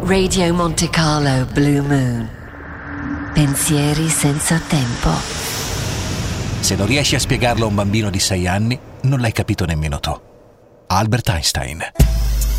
Radio Monte Carlo Blue Moon. Pensieri senza tempo. Se non riesci a spiegarlo a un bambino di 6 anni, non l'hai capito nemmeno tu. Albert Einstein.